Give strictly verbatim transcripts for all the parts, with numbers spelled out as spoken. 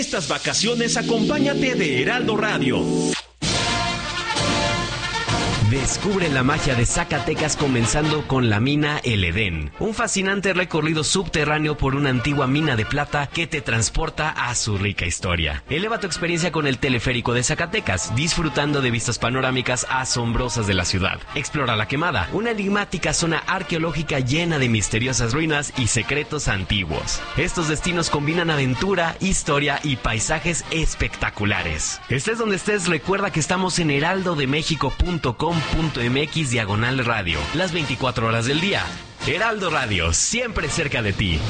Estas vacaciones acompáñate de Heraldo Radio. Descubre la magia de Zacatecas comenzando con la mina El Edén, un fascinante recorrido subterráneo por una antigua mina de plata que te transporta a su rica historia. Eleva tu experiencia con el teleférico de Zacatecas, disfrutando de vistas panorámicas asombrosas de la ciudad. Explora La Quemada, una enigmática zona arqueológica llena de misteriosas ruinas y secretos antiguos. Estos destinos combinan aventura, historia y paisajes espectaculares. Estés donde estés, recuerda que estamos en heraldo de méxico punto com punto m x diagonal radio, las veinticuatro horas del día. Heraldo Radio, siempre cerca de ti.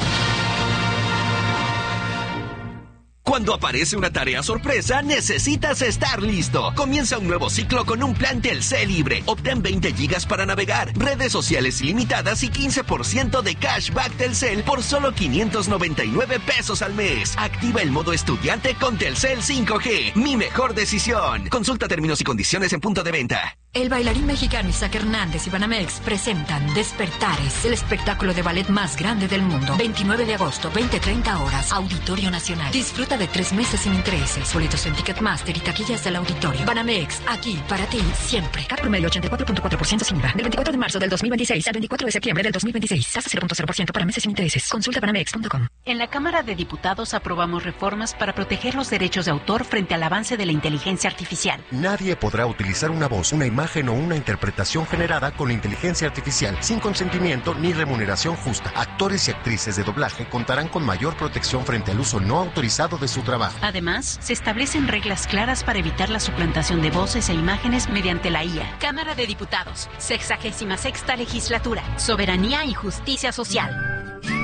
Cuando aparece una tarea sorpresa, necesitas estar listo. Comienza un nuevo ciclo con un plan Telcel libre. Obtén veinte gigas para navegar, redes sociales ilimitadas y quince por ciento de cashback Telcel por solo quinientos noventa y nueve pesos al mes. Activa el modo estudiante con Telcel cinco G. Mi mejor decisión. Consulta términos y condiciones en punto de venta. El bailarín mexicano Isaac Hernández y Banamex presentan Despertares, el espectáculo de ballet más grande del mundo. veintinueve de agosto, veinte treinta horas, Auditorio Nacional. Disfruta de tres meses sin intereses. Boletos en Ticketmaster y taquillas del auditorio. Banamex, aquí para ti siempre. Cat promedio ochenta y cuatro punto cuatro por ciento sin I V A. Del veinticuatro de marzo del dos mil veintiséis al veinticuatro de septiembre del dos mil veintiséis. Tasa cero punto cero por ciento para meses sin intereses. Consulta banamex punto com. En la Cámara de Diputados aprobamos reformas para proteger los derechos de autor frente al avance de la inteligencia artificial. Nadie podrá utilizar una voz, una imagen o una interpretación generada con inteligencia artificial sin consentimiento ni remuneración justa. Actores y actrices de doblaje contarán con mayor protección frente al uso no autorizado de su trabajo. Además, se establecen reglas claras para evitar la suplantación de voces e imágenes mediante la I A. Cámara de Diputados, sexagésima sexta legislatura, soberanía y justicia social.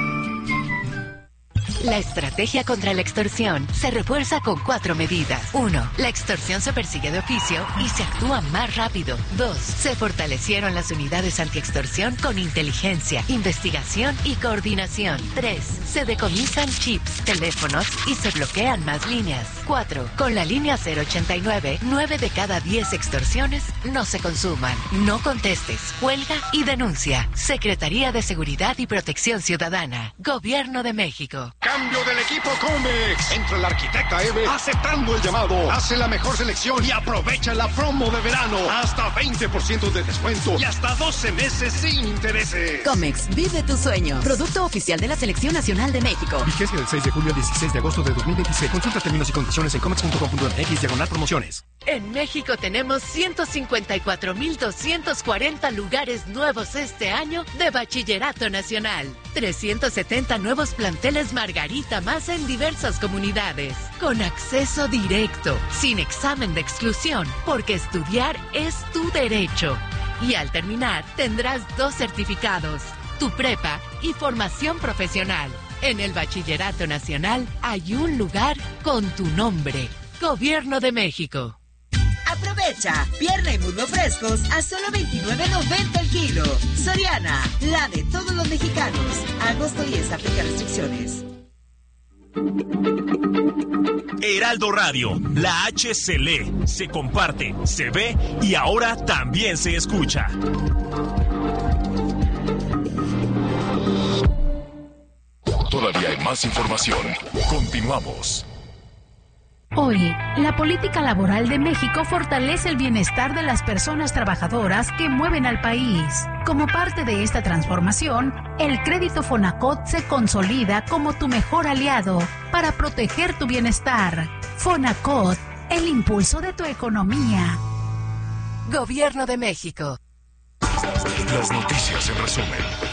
La estrategia contra la extorsión se refuerza con cuatro medidas. Uno, la extorsión se persigue de oficio y se actúa más rápido. Dos, se fortalecieron las unidades antiextorsión con inteligencia, investigación y coordinación. Tres, se decomisan chips, teléfonos y se bloquean más líneas. Cuatro, con la línea cero ochenta y nueve, nueve de cada diez extorsiones no se consuman. No contestes, cuelga y denuncia. Secretaría de Seguridad y Protección Ciudadana. Gobierno de México. Cambio del equipo Comex. Entra la arquitecta Eve aceptando el llamado. Hace la mejor selección y aprovecha la promo de verano. Hasta veinte por ciento de descuento y hasta doce meses sin intereses. Comex, vive tu sueño. Producto oficial de la Selección Nacional de México. Vigencia del seis de julio al dieciséis de agosto de dos mil veintiséis. Consulta términos y condiciones en comex punto com punto m x diagonal promociones. En México tenemos ciento cincuenta y cuatro mil doscientos cuarenta lugares nuevos este año de Bachillerato Nacional. trescientos setenta nuevos planteles Margarita más en diversas comunidades. Con acceso directo, sin examen de exclusión, porque estudiar es tu derecho. Y al terminar, tendrás dos certificados, tu prepa y formación profesional. En el Bachillerato Nacional hay un lugar con tu nombre. Gobierno de México. Aprovecha, pierna y muslo frescos a solo veintinueve noventa el kilo. Soriana, la de todos los mexicanos. Agosto diez, aplica restricciones. Heraldo Radio, la H se lee, se comparte, se ve y ahora también se escucha. Todavía hay más información. Continuamos. Hoy, la política laboral de México fortalece el bienestar de las personas trabajadoras que mueven al país. Como parte de esta transformación, el crédito Fonacot se consolida como tu mejor aliado para proteger tu bienestar. Fonacot, el impulso de tu economía. Gobierno de México. Las noticias en resumen.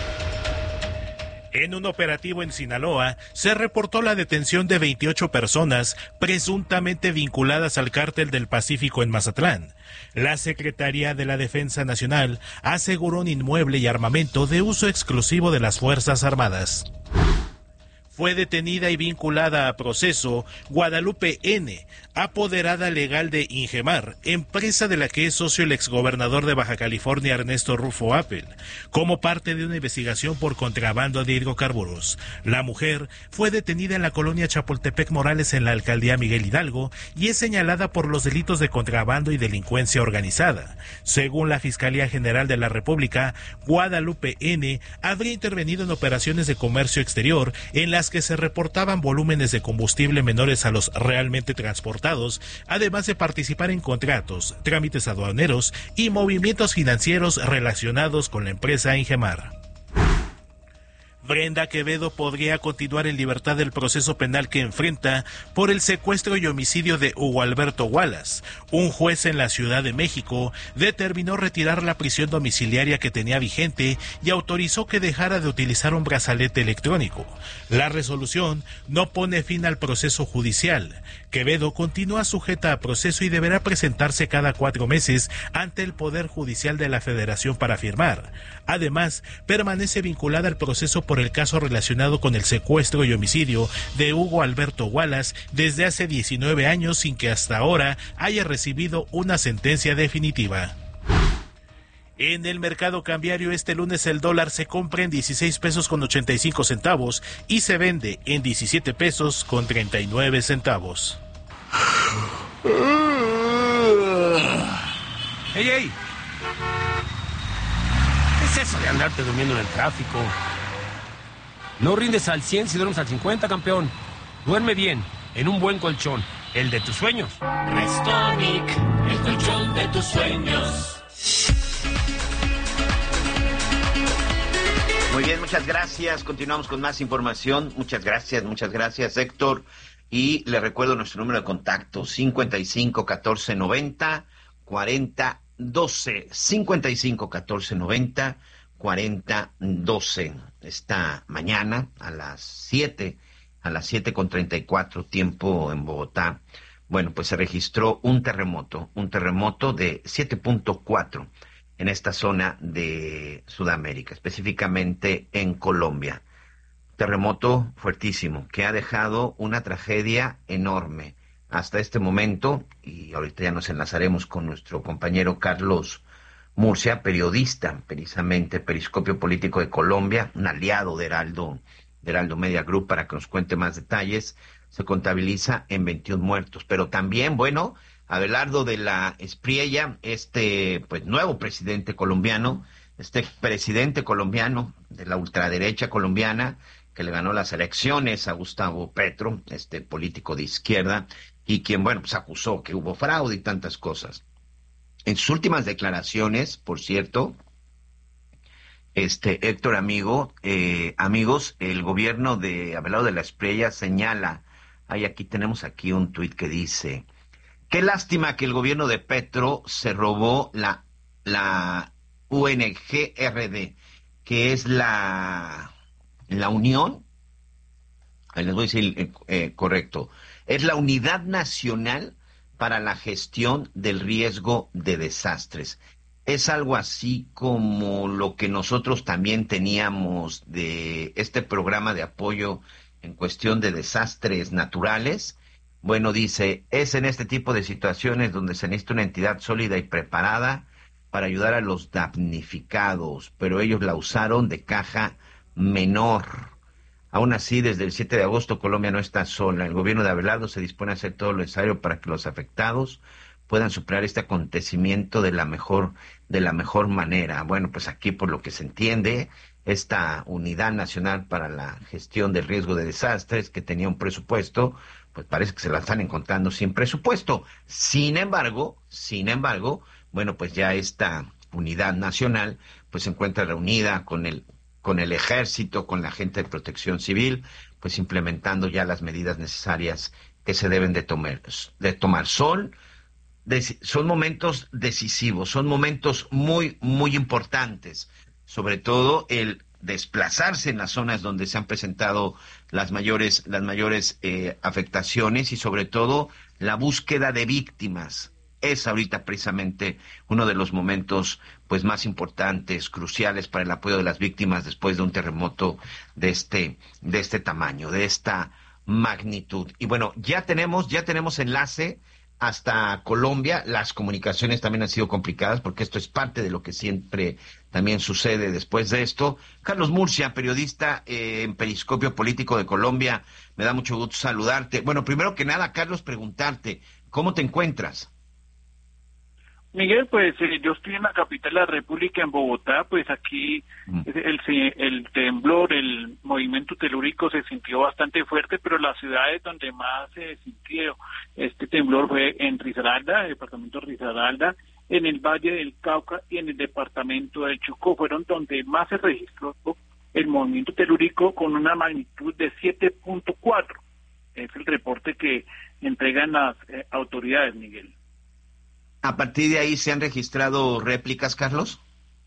En un operativo en Sinaloa, se reportó la detención de veintiocho personas presuntamente vinculadas al Cártel del Pacífico en Mazatlán. La Secretaría de la Defensa Nacional aseguró un inmueble y armamento de uso exclusivo de las Fuerzas Armadas. Fue detenida y vinculada a proceso Guadalupe N., apoderada legal de Ingemar, empresa de la que es socio el exgobernador de Baja California Ernesto Rufo Appel, como parte de una investigación por contrabando de hidrocarburos. La mujer fue detenida en la colonia Chapultepec Morales en la alcaldía Miguel Hidalgo y es señalada por los delitos de contrabando y delincuencia organizada. Según la Fiscalía General de la República, Guadalupe N. habría intervenido en operaciones de comercio exterior en las las que se reportaban volúmenes de combustible menores a los realmente transportados, además de participar en contratos, trámites aduaneros y movimientos financieros relacionados con la empresa Ingemar. Brenda Quevedo podría continuar en libertad del proceso penal que enfrenta por el secuestro y homicidio de Hugo Alberto Wallace. Un juez en la Ciudad de México determinó retirar la prisión domiciliaria que tenía vigente y autorizó que dejara de utilizar un brazalete electrónico. La resolución no pone fin al proceso judicial. Quevedo continúa sujeta a proceso y deberá presentarse cada cuatro meses ante el Poder Judicial de la Federación para firmar. Además, permanece vinculada al proceso por el caso relacionado con el secuestro y homicidio de Hugo Alberto Wallace desde hace diecinueve años sin que hasta ahora haya recibido una sentencia definitiva. En el mercado cambiario este lunes el dólar se compra en dieciséis pesos con ochenta y cinco centavos y se vende en diecisiete pesos con treinta y nueve centavos. ¡Ey, ey! ¿Qué es eso de andarte durmiendo en el tráfico? No rindes al cien si duermes al cincuenta, campeón. Duerme bien, en un buen colchón, el de tus sueños. Restonic, el colchón de tus sueños. Muy bien, muchas gracias. Continuamos con más información. Muchas gracias, muchas gracias, Héctor. Y le recuerdo nuestro número de contacto, cincuenta y cinco, catorce, noventa, cuarenta, doce. cincuenta y cinco, catorce, noventa, cuarenta, doce. Esta mañana a las siete, a las siete con treinta y cuatro, tiempo en Bogotá, bueno, pues se registró un terremoto, un terremoto de siete punto cuatro en esta zona de Sudamérica, específicamente en Colombia. Terremoto fuertísimo que ha dejado una tragedia enorme hasta este momento, y ahorita ya nos enlazaremos con nuestro compañero Carlos Murcia, periodista, precisamente Periscopio Político de Colombia, un aliado de Heraldo, de Heraldo Media Group, para que nos cuente más detalles. Se contabiliza en veintiún muertos, pero también, bueno, Abelardo de la Espriella, este pues nuevo presidente colombiano, este presidente colombiano de la ultraderecha colombiana, que le ganó las elecciones a Gustavo Petro, este político de izquierda, y quien, bueno, pues acusó que hubo fraude y tantas cosas. En sus últimas declaraciones, por cierto, este Héctor, amigo, eh, amigos, el gobierno de Abelardo de la Espriella señala, ay, aquí tenemos aquí un tuit que dice: qué lástima que el gobierno de Petro se robó la, la U N G R D, que es la, la Unión, les voy a decir eh, eh, correcto, es la Unidad Nacional para la Gestión del Riesgo de Desastres. Es algo así como lo que nosotros también teníamos de este programa de apoyo en cuestión de desastres naturales. Bueno, dice, es en este tipo de situaciones donde se necesita una entidad sólida y preparada para ayudar a los damnificados, pero ellos la usaron de caja menor. Aún así, desde el siete de agosto, Colombia no está sola. El gobierno de Abelardo se dispone a hacer todo lo necesario para que los afectados puedan superar este acontecimiento de la mejor, de la mejor manera. Bueno, pues aquí, por lo que se entiende, esta Unidad Nacional para la Gestión del Riesgo de Desastres, que tenía un presupuesto, pues parece que se la están encontrando sin presupuesto. Sin embargo, sin embargo, bueno, pues ya esta Unidad Nacional, pues se encuentra reunida con el con el ejército, con la gente de protección civil, pues implementando ya las medidas necesarias que se deben de tomar. De tomar. Son, son momentos decisivos, son momentos muy, muy importantes, sobre todo el desplazarse en las zonas donde se han presentado las mayores, las mayores eh, afectaciones, y sobre todo la búsqueda de víctimas. Es ahorita precisamente uno de los momentos pues más importantes, cruciales para el apoyo de las víctimas después de un terremoto de este de este tamaño, de esta magnitud. Y bueno, ya tenemos ya tenemos enlace hasta Colombia. Las comunicaciones también han sido complicadas porque esto es parte de lo que siempre también sucede después de esto. Carlos Murcia, periodista eh, en Periscopio Político de Colombia, me da mucho gusto saludarte. Bueno, primero que nada, Carlos, preguntarte, ¿cómo te encuentras? Miguel, pues eh, yo estoy en la capital de la República, en Bogotá, pues aquí mm. el, el temblor, el movimiento telúrico se sintió bastante fuerte, pero las ciudades donde más se sintió este temblor fue en Risaralda, el departamento de Risaralda, en el Valle del Cauca y en el departamento del Chocó, fueron donde más se registró el movimiento telúrico con una magnitud de siete punto cuatro. Es el reporte que entregan las eh, autoridades, Miguel. ¿A partir de ahí se han registrado réplicas, Carlos?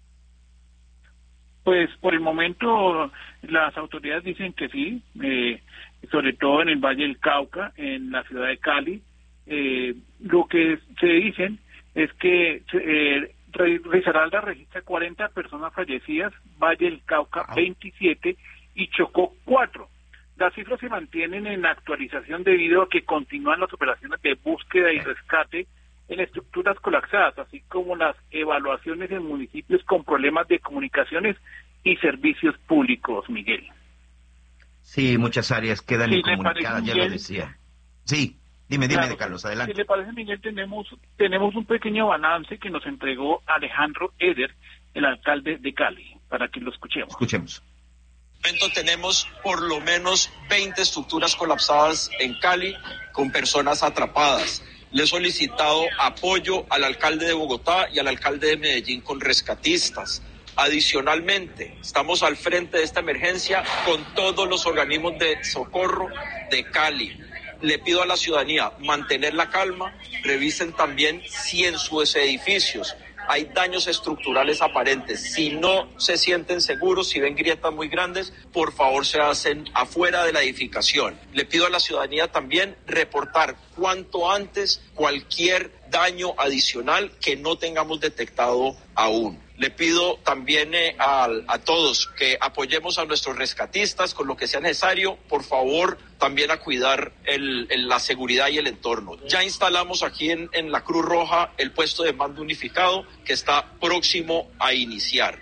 Pues por el momento las autoridades dicen que sí, eh, sobre todo en el Valle del Cauca, en la ciudad de Cali. Eh, lo que se dicen es que eh, Risaralda registra cuarenta personas fallecidas, Valle del Cauca veintisiete y Chocó cuatro. Las cifras se mantienen en actualización debido a que continúan las operaciones de búsqueda y rescate en estructuras colapsadas, así como las evaluaciones en municipios con problemas de comunicaciones y servicios públicos, Miguel. Sí, muchas áreas quedan si incomunicadas, ya lo decía. Sí, dime, dime, claro, Carlos, adelante. Si le parece, Miguel, tenemos, tenemos un pequeño balance que nos entregó Alejandro Eder, el alcalde de Cali, para que lo escuchemos. Escuchemos. Tenemos por lo menos veinte estructuras colapsadas en Cali con personas atrapadas. Le he solicitado apoyo al alcalde de Bogotá y al alcalde de Medellín con rescatistas. Adicionalmente, estamos al frente de esta emergencia con todos los organismos de socorro de Cali. Le pido a la ciudadanía mantener la calma, revisen también si en sus edificios hay daños estructurales aparentes. Si no se sienten seguros, si ven grietas muy grandes, por favor se hacen afuera de la edificación. Le pido a la ciudadanía también reportar cuanto antes cualquier daño adicional que no tengamos detectado aún. Le pido también eh, a, a todos que apoyemos a nuestros rescatistas con lo que sea necesario. Por favor, también a cuidar el, el, la seguridad y el entorno. Ya instalamos aquí en, en la Cruz Roja el puesto de mando unificado que está próximo a iniciar.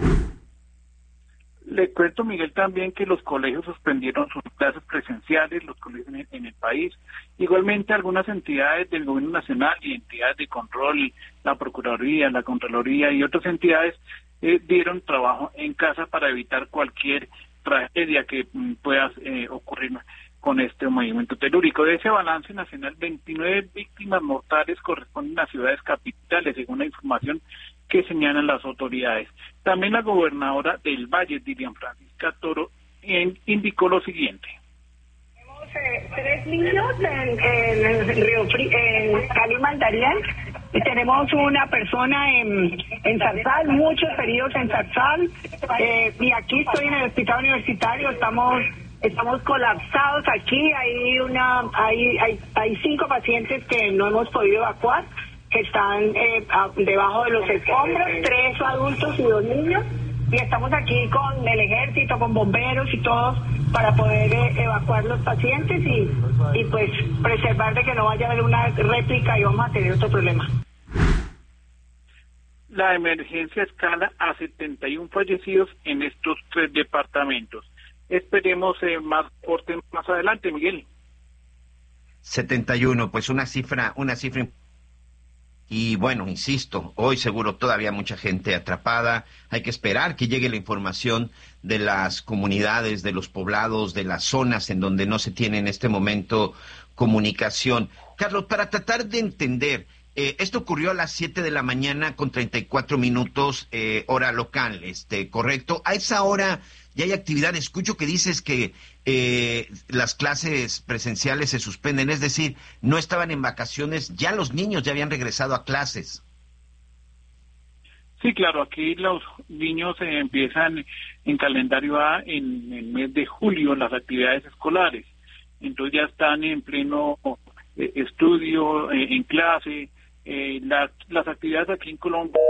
Le cuento, Miguel, también que los colegios suspendieron sus clases presenciales, los colegios en el, en el país. Igualmente, algunas entidades del gobierno nacional y entidades de control, la Procuraduría, la Contraloría y otras entidades eh, dieron trabajo en casa para evitar cualquier tragedia que mm, pueda eh, ocurrir con este movimiento telúrico. De ese balance nacional, veintinueve víctimas mortales corresponden a ciudades capitales, según la información que señalan las autoridades. También la gobernadora del Valle, Dilian Francisca Toro, en, indicó lo siguiente. Tenemos eh, tres niños en, en, Río Fri en Cali Mandarién, y tenemos una persona en, en Zarzal, muchos heridos en Zarzal, eh, y aquí estoy en el hospital universitario, estamos estamos colapsados aquí, hay una hay, hay, hay cinco pacientes que no hemos podido evacuar, que están eh, a, debajo de los escombros, tres adultos y dos niños, y estamos aquí con el ejército, con bomberos y todos para poder eh, evacuar los pacientes y, y pues preservar de que no vaya a haber una réplica y vamos a tener otro problema. La emergencia escala a setenta y uno fallecidos en estos tres departamentos. Esperemos eh, más corte más adelante, Miguel. setenta y uno, pues una cifra, una cifra. Y bueno, insisto, hoy seguro todavía mucha gente atrapada. Hay que esperar que llegue la información de las comunidades, de los poblados, de las zonas en donde no se tiene en este momento comunicación. Carlos, para tratar de entender, eh, esto ocurrió a las siete de la mañana con treinta y cuatro minutos, eh, hora local, este, ¿correcto? A esa hora ya hay actividad. Escucho que dices que eh, las clases presenciales se suspenden, es decir, no estaban en vacaciones, ya los niños ya habían regresado a clases. Sí, claro, aquí los niños eh, empiezan en calendario A en el mes de julio las actividades escolares, entonces ya están en pleno eh, estudio, eh, en clase, eh, la, las actividades aquí en Colombia.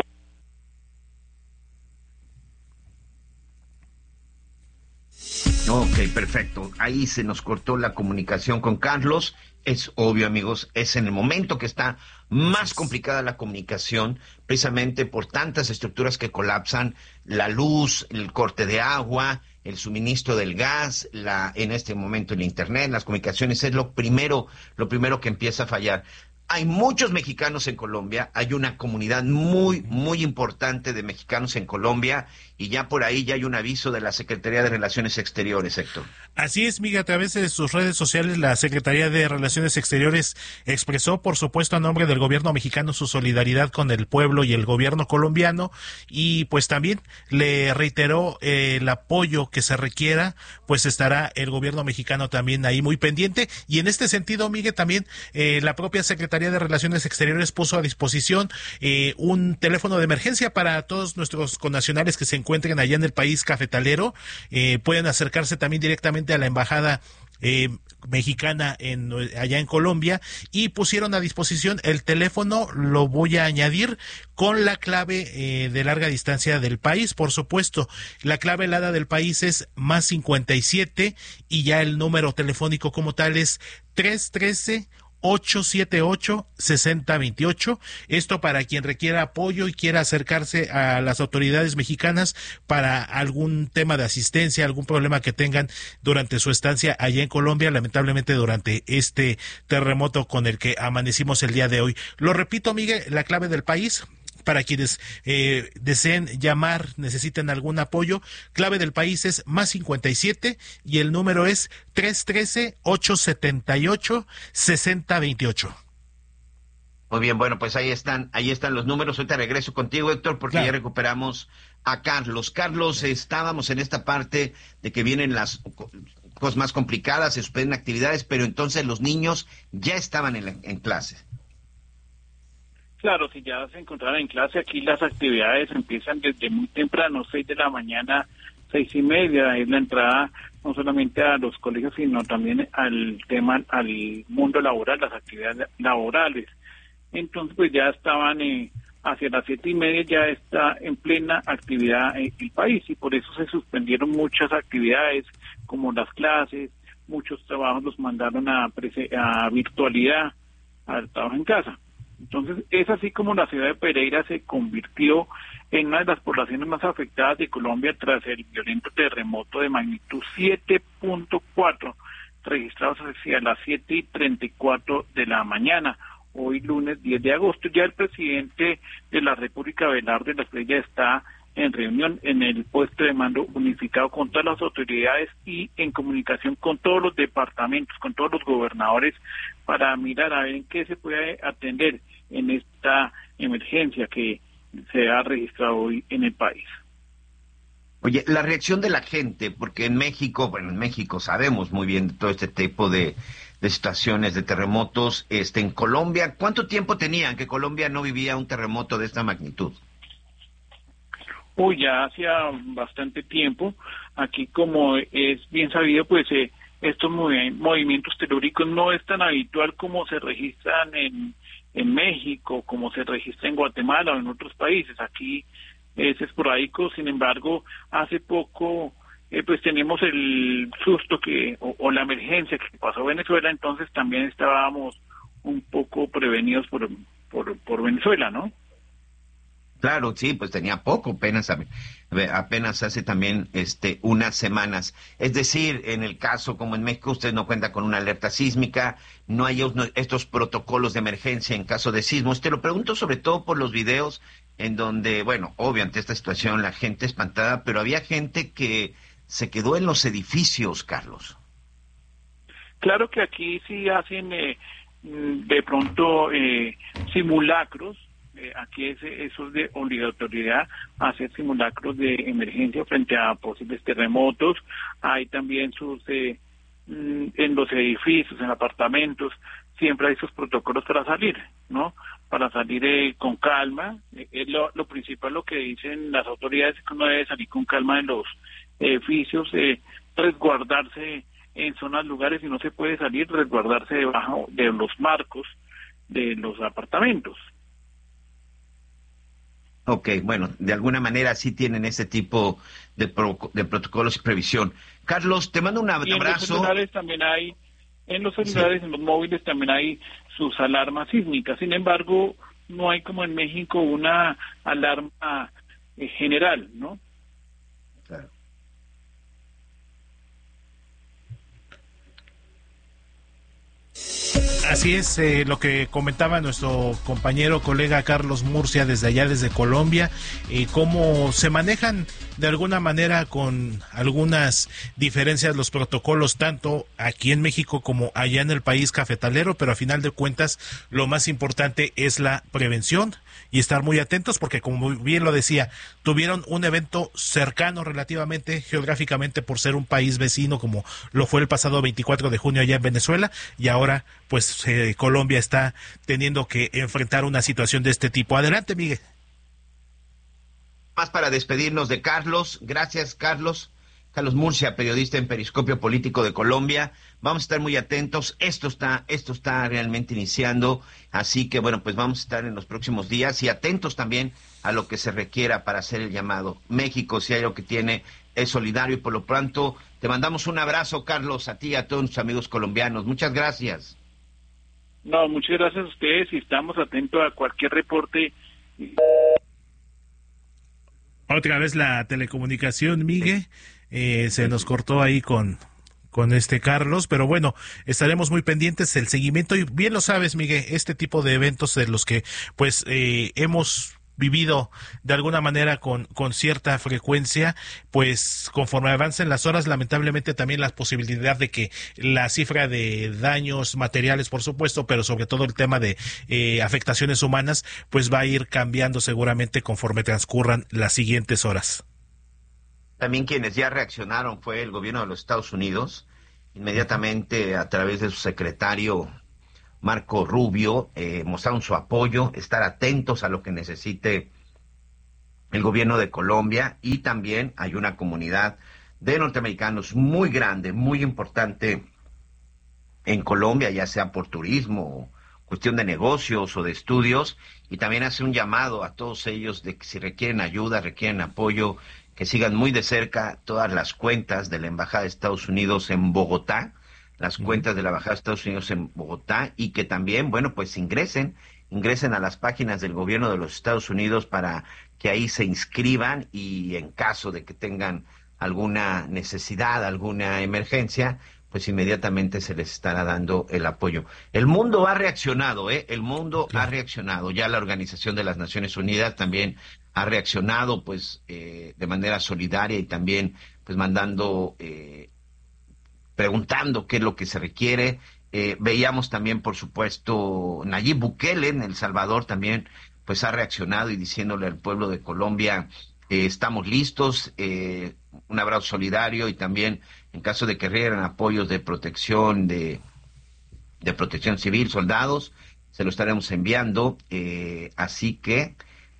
Ok, perfecto. Ahí se nos cortó la comunicación con Carlos. Es obvio, amigos, es en el momento que está más complicada la comunicación, precisamente por tantas estructuras que colapsan, la luz, el corte de agua, el suministro del gas, la, en este momento el internet, las comunicaciones, es lo primero, lo primero que empieza a fallar. hay muchos mexicanos en Colombia, hay una comunidad muy, muy importante de mexicanos en Colombia, y ya por ahí ya hay un aviso de la Secretaría de Relaciones Exteriores, Héctor. Así es, Miguel, a través de sus redes sociales, la Secretaría de Relaciones Exteriores expresó, por supuesto, a nombre del gobierno mexicano su solidaridad con el pueblo y el gobierno colombiano, y pues también le reiteró eh, el apoyo que se requiera, pues estará el gobierno mexicano también ahí muy pendiente, y en este sentido, Miguel, también eh, la propia Secretaría de Relaciones Exteriores puso a disposición eh, un teléfono de emergencia para todos nuestros connacionales que se encuentren allá en el país cafetalero. Eh, pueden acercarse también directamente a la embajada eh, mexicana en allá en Colombia, y pusieron a disposición el teléfono, lo voy a añadir, con la clave eh, de larga distancia del país, por supuesto. La clave helada del país es más cincuenta y siete, y ya el número telefónico como tal es tres uno tres, ocho siete ocho, seis cero dos ocho. Esto para quien requiera apoyo y quiera acercarse a las autoridades mexicanas para algún tema de asistencia, algún problema que tengan durante su estancia allá en Colombia, lamentablemente durante este terremoto con el que amanecimos el día de hoy. Lo repito, Miguel, la clave del país, para quienes eh, deseen llamar, necesiten algún apoyo, clave del país es más cincuenta y siete, y el número es tres uno tres, ocho siete ocho, seis cero dos ocho. Muy bien, bueno, pues ahí están, ahí están los números. Ahorita regreso contigo, Héctor, porque claro, ya recuperamos a Carlos. Carlos, estábamos en esta parte de que vienen las cosas más complicadas, se suspenden actividades, pero entonces los niños ya estaban en, la, en clase. Claro, si ya se encontraban en clase, aquí las actividades empiezan desde muy temprano, seis de la mañana, seis y media, es la entrada no solamente a los colegios, sino también al tema, al mundo laboral, las actividades laborales. Entonces, pues ya estaban eh, hacia las siete y media, ya está en plena actividad eh, el país, y por eso se suspendieron muchas actividades, como las clases, muchos trabajos los mandaron a, a virtualidad, al trabajo en casa. Entonces, es así como la ciudad de Pereira se convirtió en una de las poblaciones más afectadas de Colombia tras el violento terremoto de magnitud siete punto cuatro, registrados hacia las siete y treinta y cuatro de la mañana, hoy lunes diez de agosto. Ya el presidente de la República, Abelardo de la Espriella, está en reunión en el puesto de mando unificado con todas las autoridades y en comunicación con todos los departamentos, con todos los gobernadores, para mirar a ver en qué se puede atender en esta emergencia que se ha registrado hoy en el país. Oye, la reacción de la gente, porque en México, bueno, en México sabemos muy bien de todo este tipo de, de situaciones, de terremotos. Este, en Colombia, ¿cuánto tiempo tenían que Colombia no vivía un terremoto de esta magnitud? Uy, ya hacía bastante tiempo. Aquí, como es bien sabido, pues eh, estos movi- movimientos telúricos no es tan habitual como se registran en, en México, como se registra en Guatemala o en otros países. Aquí es esporádico. Sin embargo, hace poco eh, pues tenemos el susto que o, o la emergencia que pasó en Venezuela, entonces también estábamos un poco prevenidos por, por, por Venezuela, ¿no? Claro, sí, pues tenía poco, apenas apenas hace también este unas semanas. Es decir, en el caso como en México, usted no cuenta con una alerta sísmica, no hay estos protocolos de emergencia en caso de sismos. Te lo pregunto sobre todo por los videos en donde, bueno, obvio, ante esta situación la gente espantada, pero había gente que se quedó en los edificios, Carlos. Claro que aquí sí hacen eh, de pronto eh, simulacros. Eh, aquí es, eso es de obligatoriedad, hacer simulacros de emergencia frente a posibles terremotos. Hay también sus eh, en los edificios, en apartamentos, siempre hay sus protocolos para salir, ¿no? Para salir eh, con calma. Eh, es lo, lo principal, lo que dicen las autoridades, es que uno debe salir con calma en los edificios, eh, resguardarse en zonas, lugares, si no se puede salir, resguardarse debajo de los marcos de los apartamentos. Ok, bueno, de alguna manera sí tienen ese tipo de, pro, de protocolos y previsión. Carlos, te mando un abrazo. Y en los celulares también hay, en los celulares, sí, en los móviles también hay sus alarmas sísmicas. Sin embargo, no hay como en México una alarma eh, general, ¿no? Claro. Así es, eh, lo que comentaba nuestro compañero, colega Carlos Murcia desde allá, desde Colombia, eh, cómo se manejan de alguna manera con algunas diferencias los protocolos, tanto aquí en México como allá en el país cafetalero, pero a final de cuentas lo más importante es la prevención y estar muy atentos porque, como bien lo decía, tuvieron un evento cercano relativamente geográficamente por ser un país vecino como lo fue el pasado veinticuatro de junio allá en Venezuela, y ahora pues eh, Colombia está teniendo que enfrentar una situación de este tipo. Adelante, Miguel. Más para despedirnos de Carlos. Gracias, Carlos. Carlos Murcia, periodista en Periscopio Político de Colombia. Vamos a estar muy atentos. Esto está, esto está realmente iniciando. Así que, bueno, pues vamos a estar en los próximos días y atentos también a lo que se requiera para hacer el llamado. México, si hay algo que tiene, es solidario, y por lo pronto te mandamos un abrazo, Carlos, a ti y a todos nuestros amigos colombianos. Muchas gracias. No, muchas gracias a ustedes y estamos atentos a cualquier reporte. Otra vez la telecomunicación, Miguel, eh, se nos cortó ahí con, con este Carlos, pero bueno, estaremos muy pendientes del seguimiento, y bien lo sabes, Miguel, este tipo de eventos de los que pues eh, hemos vivido de alguna manera con, con cierta frecuencia, pues conforme avancen las horas, lamentablemente también la posibilidad de que la cifra de daños materiales, por supuesto, pero sobre todo el tema de eh, afectaciones humanas, pues va a ir cambiando seguramente conforme transcurran las siguientes horas. También quienes ya reaccionaron fue el gobierno de los Estados Unidos, inmediatamente a través de su secretario Marco Rubio, eh, mostraron su apoyo, estar atentos a lo que necesite el gobierno de Colombia, y también hay una comunidad de norteamericanos muy grande, muy importante en Colombia, ya sea por turismo, cuestión de negocios o de estudios, y también hace un llamado a todos ellos de que si requieren ayuda, requieren apoyo, que sigan muy de cerca todas las cuentas de la Embajada de Estados Unidos en Bogotá, las cuentas de la Embajada de Estados Unidos en Bogotá, y que también, bueno, pues ingresen, ingresen a las páginas del gobierno de los Estados Unidos para que ahí se inscriban, y en caso de que tengan alguna necesidad, alguna emergencia, pues inmediatamente se les estará dando el apoyo. El mundo ha reaccionado, ¿eh? El mundo claro. ha reaccionado. Ya la Organización de las Naciones Unidas también ha reaccionado, pues, eh, de manera solidaria, y también, pues, mandando... Eh, preguntando qué es lo que se requiere. Eh, veíamos también, por supuesto, Nayib Bukele en El Salvador también, pues ha reaccionado y diciéndole al pueblo de Colombia, eh, estamos listos, eh, un abrazo solidario, y también en caso de que requieran apoyos de protección, de, de protección civil, soldados, se lo estaremos enviando. Eh, así que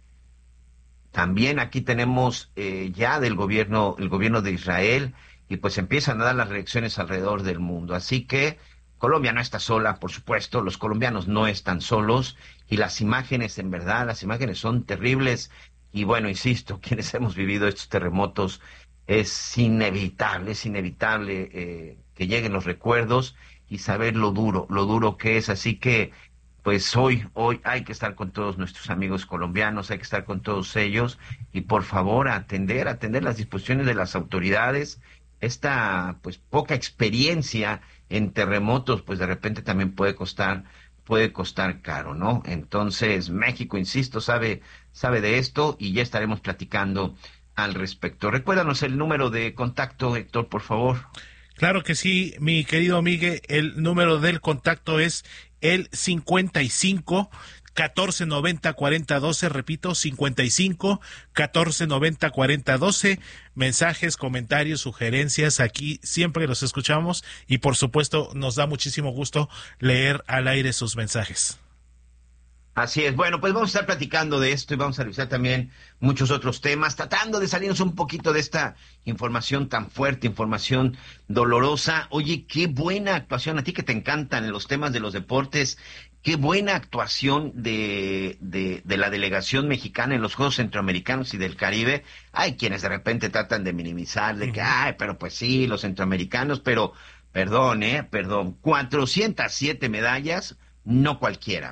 también aquí tenemos eh, ya del gobierno, el gobierno de Israel, y pues empiezan a dar las reacciones alrededor del mundo. Así que Colombia no está sola, por supuesto, los colombianos no están solos, y las imágenes, en verdad, las imágenes son terribles, y bueno, insisto, quienes hemos vivido estos terremotos, es inevitable, es inevitable eh, que lleguen los recuerdos y saber lo duro, lo duro que es. Así que pues hoy, hoy hay que estar con todos nuestros amigos colombianos, hay que estar con todos ellos, y por favor atender, atender las disposiciones de las autoridades. Esta pues poca experiencia en terremotos pues de repente también puede costar puede costar caro, ¿no? Entonces México, insisto, sabe sabe de esto, y ya estaremos platicando al respecto. Recuérdanos el número de contacto, Héctor, por favor. Claro que sí, mi querido Miguel, el número del contacto es el cincuenta y cinco catorce noventa cuarenta doce, repito, cincuenta y cinco catorce noventa cuarenta doce. Mensajes, comentarios, sugerencias, aquí siempre los escuchamos, y por supuesto nos da muchísimo gusto leer al aire sus mensajes. Así es. Bueno, pues vamos a estar platicando de esto, y vamos a revisar también muchos otros temas, tratando de salirnos un poquito de esta información tan fuerte, información dolorosa. Oye, qué buena actuación, a ti que te encantan los temas de los deportes, qué buena actuación de, de, de la delegación mexicana en los Juegos Centroamericanos y del Caribe. Hay quienes de repente tratan de minimizar, de que, ay, pero pues sí, los centroamericanos, pero, perdón, eh, perdón, cuatrocientas siete medallas, no cualquiera.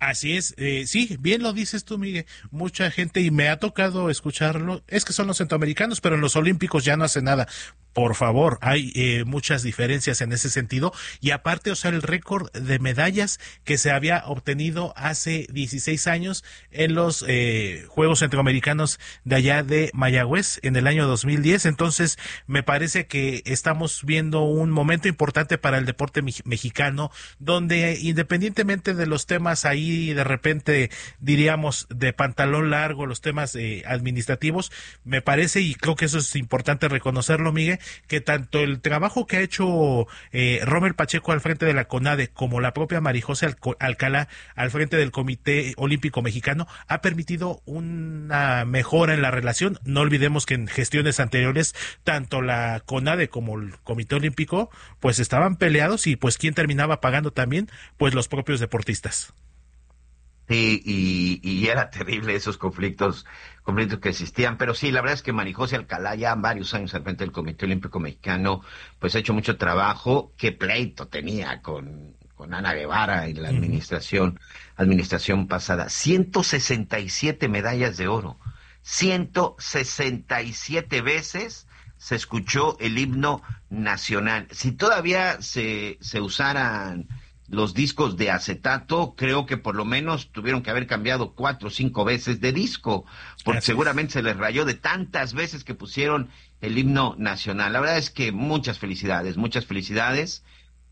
Así es, eh, sí, bien lo dices tú, Miguel, mucha gente, y me ha tocado escucharlo, es que son los centroamericanos, pero en los olímpicos ya no hace nada. Por favor, hay eh, muchas diferencias en ese sentido, y aparte, o sea, el récord de medallas que se había obtenido hace dieciséis años en los eh, Juegos Centroamericanos de allá de Mayagüez en el año dos mil diez, entonces me parece que estamos viendo un momento importante para el deporte me- mexicano, donde independientemente de los temas ahí, de repente diríamos de pantalón largo, los temas eh, administrativos, me parece, y creo que eso es importante reconocerlo, Miguel, que tanto el trabajo que ha hecho eh, Rommel Pacheco al frente de la CONADE como la propia Marijose Alco- Alcalá al frente del Comité Olímpico Mexicano ha permitido una mejora en la relación. No olvidemos que en gestiones anteriores tanto la CONADE como el Comité Olímpico pues estaban peleados, y pues ¿quién terminaba pagando también? Pues los propios deportistas. Sí, y, y era terrible esos conflictos, conflictos que existían, pero sí, la verdad es que Marijose Alcalá, ya varios años al frente del Comité Olímpico Mexicano, pues ha hecho mucho trabajo. Qué pleito tenía con, con Ana Guevara y la administración, administración pasada. ciento sesenta y siete medallas de oro, ciento sesenta y siete veces se escuchó el himno nacional. Si todavía se, se usaran los discos de acetato, creo que por lo menos tuvieron que haber cambiado cuatro o cinco veces de disco, porque Así seguramente es. se les rayó de tantas veces que pusieron el himno nacional. La verdad es que muchas felicidades, muchas felicidades,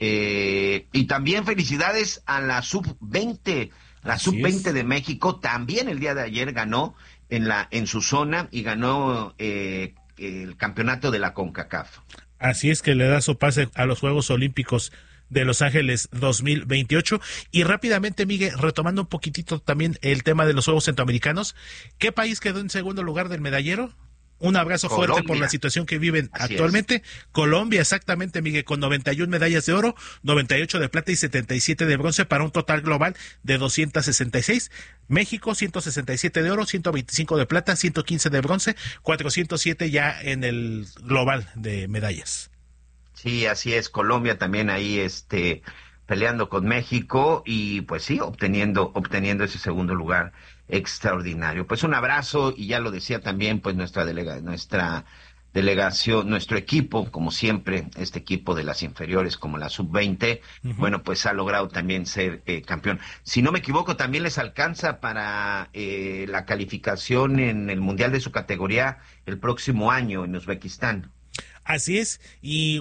eh, y también felicidades a la sub veinte, la Así sub veinte es. de México, también el día de ayer ganó en la en su zona y ganó eh, el campeonato de la CONCACAF. Así es, que le da su pase a los Juegos Olímpicos de Los Ángeles dos mil veintiocho. Y rápidamente, Miguel, retomando un poquitito también el tema de los Juegos Centroamericanos, ¿qué país quedó en segundo lugar del medallero? Un abrazo Colombia. fuerte por la situación que viven Así actualmente. Es. Colombia, exactamente, Miguel, con noventa y una medallas de oro, noventa y ocho de plata y setenta y siete de bronce, para un total global de doscientos sesenta y seis. México, ciento sesenta y siete de oro, ciento veinticinco de plata, ciento quince de bronce, cuatrocientos siete ya en el global de medallas. Sí, así es. Colombia también ahí este peleando con México, y pues sí, obteniendo obteniendo ese segundo lugar extraordinario. Pues un abrazo, y ya lo decía también pues nuestra delega, nuestra delegación, nuestro equipo, como siempre, este equipo de las inferiores como la sub veinte, uh-huh. bueno, pues ha logrado también ser eh, campeón. Si no me equivoco, también les alcanza para eh, la calificación en el Mundial de su categoría el próximo año en Uzbekistán. Así es, y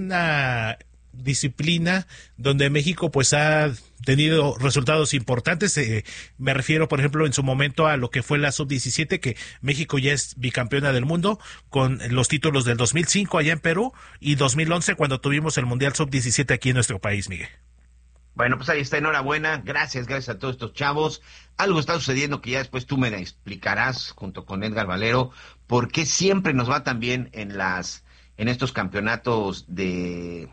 una disciplina donde México pues ha tenido resultados importantes, eh, me refiero por ejemplo en su momento a lo que fue la sub diecisiete, que México ya es bicampeona del mundo con los títulos del dos mil cinco allá en Perú y dos mil once cuando tuvimos el Mundial sub diecisiete aquí en nuestro país, Miguel. Bueno, pues ahí está, enhorabuena, gracias, gracias a todos estos chavos. Algo está sucediendo que ya después tú me explicarás junto con Edgar Valero, por qué siempre nos va tan bien en las en estos campeonatos de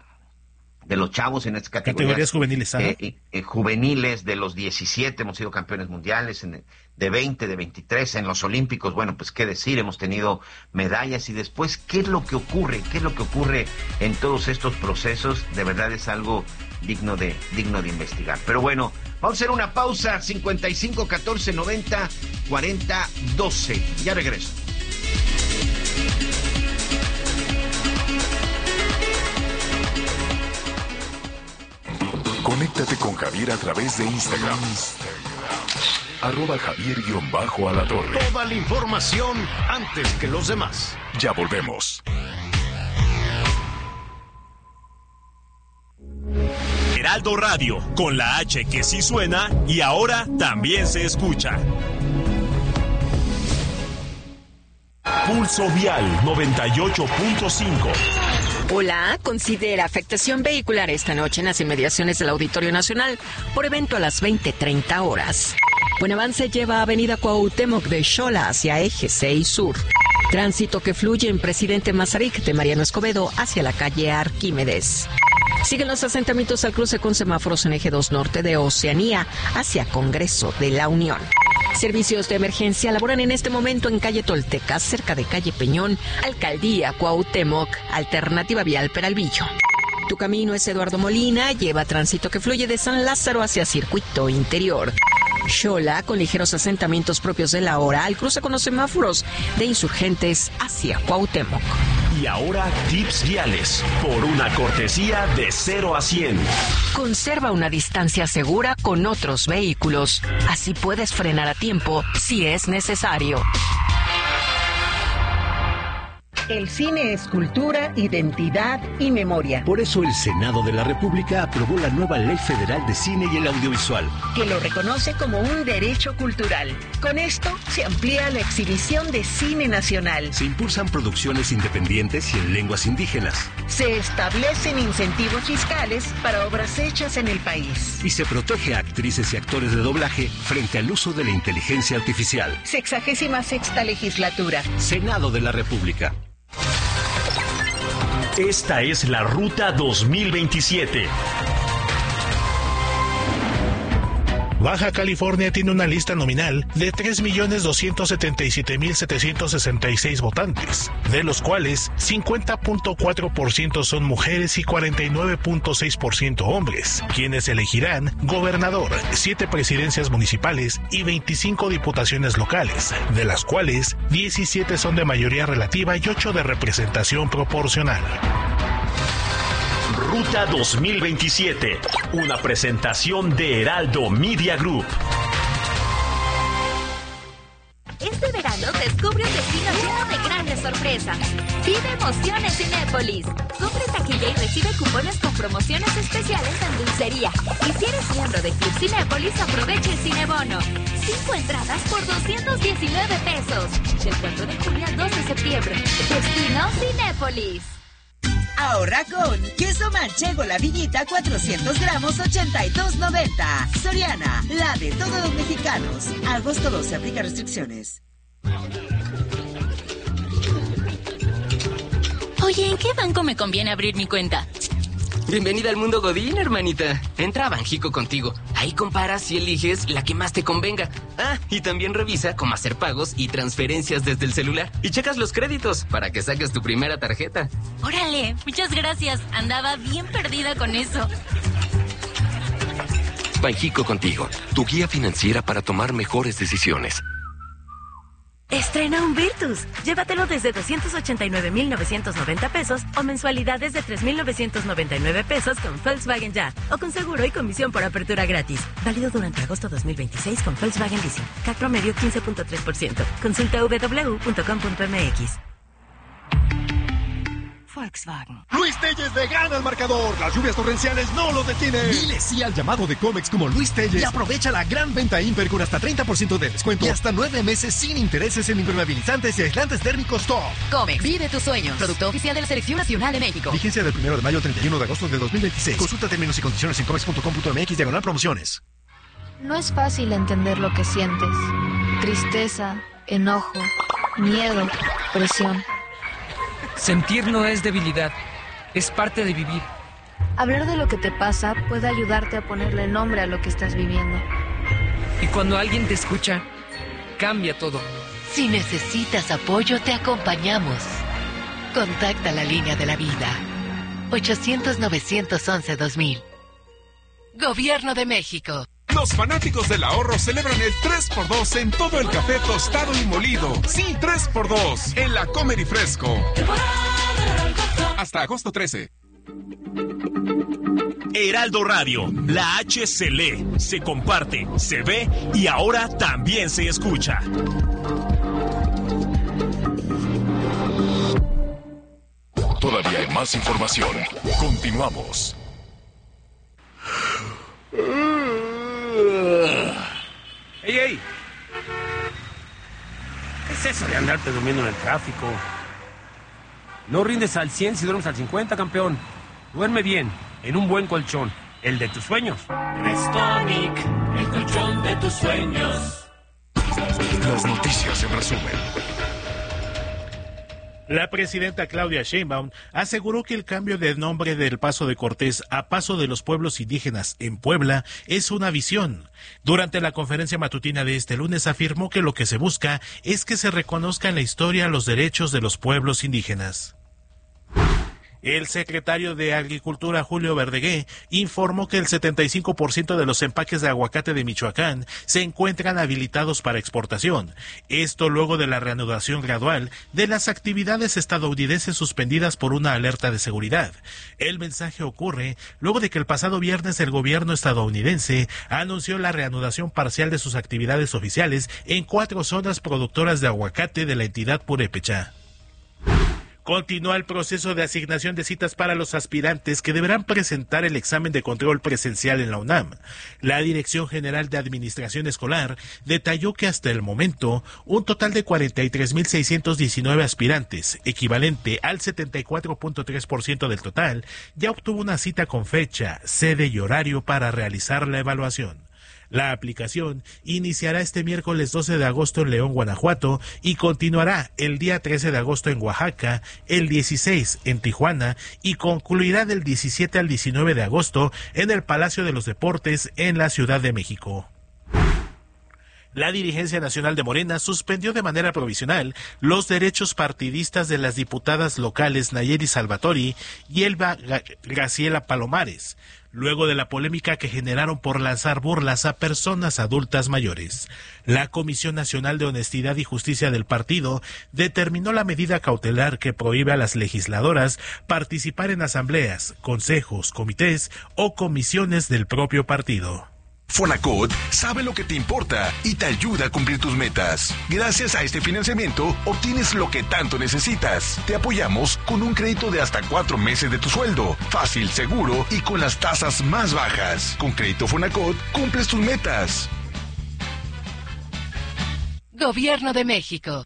de los chavos, en estas categorías, categorías juveniles, eh, eh, juveniles de los diecisiete, hemos sido campeones mundiales, en, de veinte, de veintitrés, en los olímpicos, bueno, pues qué decir, hemos tenido medallas, y después, ¿qué es lo que ocurre? ¿Qué es lo que ocurre en todos estos procesos? De verdad es algo digno de, digno de investigar. Pero bueno, vamos a hacer una pausa, cincuenta y cinco, catorce, noventa, cuarenta, doce, ya regreso. Conéctate con Javier a través de Instagram. Arroba Javier-Alatorre. Toda la información antes que los demás. Ya volvemos. Heraldo Radio, con la H que sí suena y ahora también se escucha. Pulso Vial noventa y ocho punto cinco. Hola, considera afectación vehicular esta noche en las inmediaciones del Auditorio Nacional por evento a las veinte treinta horas. Buen avance lleva Avenida Cuauhtémoc de Xola hacia Eje seis Sur. Tránsito que fluye en Presidente Mazarik de Mariano Escobedo hacia la calle Arquímedes. Siguen los asentamientos al cruce con semáforos en Eje dos Norte de Oceanía hacia Congreso de la Unión. Servicios de emergencia laboran en este momento en calle Tolteca, cerca de calle Peñón, Alcaldía Cuauhtémoc, alternativa vial Peralvillo. Tu camino es Eduardo Molina, lleva tránsito que fluye de San Lázaro hacia Circuito Interior. Xola, con ligeros asentamientos propios de la hora, al cruce con los semáforos de Insurgentes hacia Cuauhtémoc. Y ahora tips viales por una cortesía de cero a cien. Conserva una distancia segura con otros vehículos. Así puedes frenar a tiempo si es necesario. El cine es cultura, identidad y memoria. Por eso el Senado de la República aprobó la nueva Ley Federal de Cine y el Audiovisual, que lo reconoce como un derecho cultural. Con esto se amplía la exhibición de cine nacional. Se impulsan producciones independientes y en lenguas indígenas. Se establecen incentivos fiscales para obras hechas en el país. Y se protege a actrices y actores de doblaje frente al uso de la inteligencia artificial. Sexagésima sexta legislatura. Senado de la República. Esta es la Ruta dos mil veintisiete. Baja California tiene una lista nominal de tres millones doscientos setenta y siete mil setecientos sesenta y seis votantes, de los cuales cincuenta punto cuatro por ciento son mujeres y cuarenta y nueve punto seis por ciento hombres, quienes elegirán gobernador, siete presidencias municipales y veinticinco diputaciones locales, de las cuales diecisiete son de mayoría relativa y ocho de representación proporcional. Ruta dos mil veintisiete, una presentación de Heraldo Media Group. Este verano descubre un destino lleno de grandes sorpresas. Vive emoción en Cinépolis. Compre taquilla y recibe cupones con promociones especiales en dulcería. Y si eres miembro de Club Cinépolis, aprovecha el Cinebono. Cinco entradas por doscientos diecinueve pesos. Del cuatro de junio al dos de septiembre. Destino Cinépolis. Ahorra con queso manchego La Villita cuatrocientos gramos ochenta y dos noventa. Soriana, la de todos los mexicanos. Agosto doce, aplica restricciones. Oye, ¿en qué banco me conviene abrir mi cuenta? Bienvenida al mundo Godín, hermanita. Entra a Banjico Contigo. Ahí comparas y eliges la que más te convenga. Ah, y también revisa cómo hacer pagos y transferencias desde el celular. Y checas los créditos para que saques tu primera tarjeta. Órale, muchas gracias. Andaba bien perdida con eso. Banjico Contigo, tu guía financiera para tomar mejores decisiones. Estrena un Virtus. Llévatelo desde doscientos ochenta y nueve mil novecientos noventa pesos o mensualidades de tres mil novecientos noventa y nueve pesos con Volkswagen Ya o con seguro y comisión por apertura gratis. Válido durante agosto dos mil veintiséis con Volkswagen Leasing. C A C promedio quince punto tres por ciento. Consulta doble u doble u doble u punto com punto m x. Volkswagen. Luis Telles le gana al marcador. Las lluvias torrenciales no lo detienen. Dile sí al llamado de Comex como Luis Telles y aprovecha la gran venta Imper con hasta treinta por ciento de descuento y hasta nueve meses sin intereses en impermeabilizantes y aislantes térmicos top. Comex, vive tus sueños. Producto oficial de la Selección Nacional de México. Vigencia del primero de mayo al treinta y uno de agosto de dos mil veintiséis. Consulta términos y condiciones en comex punto com punto m x diagonal promociones. No es fácil entender lo que sientes. Tristeza, enojo, miedo, presión. Sentir no es debilidad, es parte de vivir. Hablar de lo que te pasa puede ayudarte a ponerle nombre a lo que estás viviendo. Y cuando alguien te escucha, cambia todo. Si necesitas apoyo, te acompañamos. Contacta la línea de la vida. ochocientos, novecientos once, dos mil. Gobierno de México. Los fanáticos del ahorro celebran el tres por dos en todo el café tostado y molido. Sí, tres por dos en la Comer y Fresco. Hasta agosto trece. Heraldo Radio, la H se lee, se comparte, se ve y ahora también se escucha. Todavía hay más información. Continuamos. ¡Ey, ey! ¿Qué es eso de andarte durmiendo en el tráfico? No rindes al cien si duermes al cincuenta, campeón. Duerme bien, en un buen colchón, el de tus sueños. Restonic, el colchón de tus sueños. Las noticias en resumen. La presidenta Claudia Sheinbaum aseguró que el cambio de nombre del Paso de Cortés a Paso de los Pueblos Indígenas en Puebla es una visión. Durante la conferencia matutina de este lunes afirmó que lo que se busca es que se reconozca en la historia los derechos de los pueblos indígenas. El secretario de Agricultura, Julio Verdegué, informó que el setenta y cinco por ciento de los empaques de aguacate de Michoacán se encuentran habilitados para exportación. Esto luego de la reanudación gradual de las actividades estadounidenses suspendidas por una alerta de seguridad. El mensaje ocurre luego de que el pasado viernes el gobierno estadounidense anunció la reanudación parcial de sus actividades oficiales en cuatro zonas productoras de aguacate de la entidad purépecha. Continúa el proceso de asignación de citas para los aspirantes que deberán presentar el examen de control presencial en la UNAM. La Dirección General de Administración Escolar detalló que hasta el momento un total de cuarenta y tres mil seiscientos diecinueve aspirantes, equivalente al setenta y cuatro punto tres por ciento del total, ya obtuvo una cita con fecha, sede y horario para realizar la evaluación. La aplicación iniciará este miércoles doce de agosto en León, Guanajuato, y continuará el día trece de agosto en Oaxaca, el dieciséis en Tijuana y concluirá del diecisiete al diecinueve de agosto en el Palacio de los Deportes en la Ciudad de México. La dirigencia nacional de Morena suspendió de manera provisional los derechos partidistas de las diputadas locales Nayeli Salvatori y Elba Graciela Palomares, luego de la polémica que generaron por lanzar burlas a personas adultas mayores. La Comisión Nacional de Honestidad y Justicia del partido determinó la medida cautelar que prohíbe a las legisladoras participar en asambleas, consejos, comités o comisiones del propio partido. Fonacot sabe lo que te importa y te ayuda a cumplir tus metas. Gracias a este financiamiento, obtienes lo que tanto necesitas. Te apoyamos con un crédito de hasta cuatro meses de tu sueldo. Fácil, seguro y con las tasas más bajas. Con Crédito Fonacot, cumples tus metas. Gobierno de México.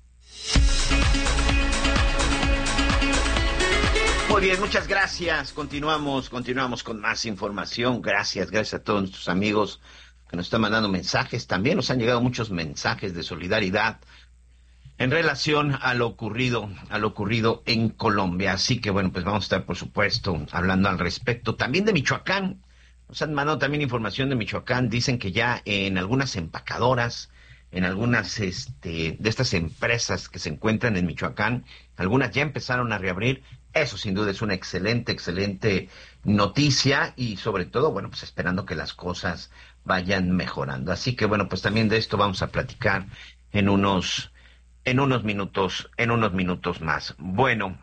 Muy bien, muchas gracias. Continuamos, continuamos con más información. Gracias, gracias a todos nuestros amigos que nos están mandando mensajes. También nos han llegado muchos mensajes de solidaridad en relación a lo ocurrido, a lo ocurrido en Colombia. Así que bueno, pues vamos a estar, por supuesto, hablando al respecto. También de Michoacán. Nos han mandado también información de Michoacán. Dicen que ya en algunas empacadoras, en algunas este, de estas empresas que se encuentran en Michoacán, algunas ya empezaron a reabrir. Eso sin duda es una excelente, excelente noticia y sobre todo, bueno, pues esperando que las cosas vayan mejorando. Así que bueno, pues también de esto vamos a platicar en unos, en unos minutos, en unos minutos más. Bueno,